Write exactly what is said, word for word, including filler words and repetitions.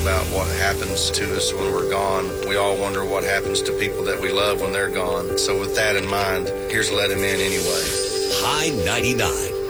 about what happens to us when we're gone. We all wonder what happens to people that we love when they're gone. So with that in mind, here's Let Him In Anyway. High ninety-nine.